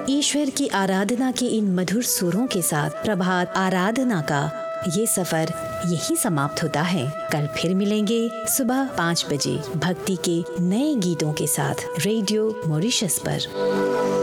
ईश्वर की आराधना के इन मधुर सुरों के साथ प्रभात आराधना का ये सफर यहीं समाप्त होता है। कल फिर मिलेंगे सुबह 5 बजे भक्ति के नए गीतों के साथ रेडियो मॉरिशस पर।